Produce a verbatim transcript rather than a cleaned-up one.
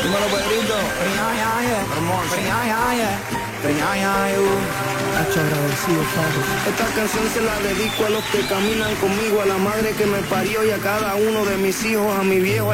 Dímelo, Pedrito. Hermoso. Hacho agradecido, padre. Esta canción se la dedico a los que caminan conmigo, a la madre que me parió y a cada uno de mis hijos, a mi viejo.